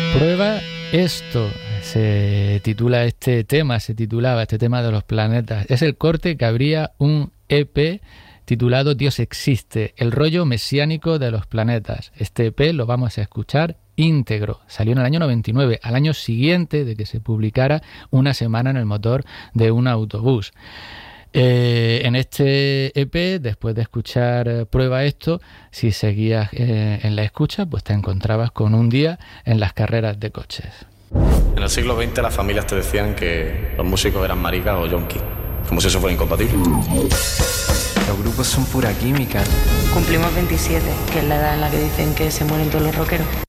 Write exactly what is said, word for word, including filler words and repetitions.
Prueba esto, se titula este tema, se titulaba este tema de los planetas. Es el corte que abría un E P titulado Dios existe, el rollo mesiánico de los planetas. Este E P lo vamos a escuchar íntegro. Salió en el año noventa y nueve, al año siguiente de que se publicara Una semana en el motor de un autobús. Eh, en este E P, después de escuchar eh, Prueba esto, si seguías eh, en la escucha, pues te encontrabas con Un día en las carreras de coches. En el siglo veinte las familias te decían que los músicos eran maricas o yonkis, como si eso fuera incompatible. Los grupos son pura química. Cumplimos veintisiete, que es la edad en la que dicen que se mueren todos los rockeros.